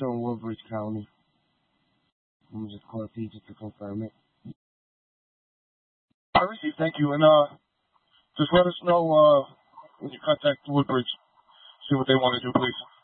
show in Woodbridge County. I'm just calling to just to confirm it. I received, thank you. And just let us know when you contact Woodbridge, see what they want to do, please.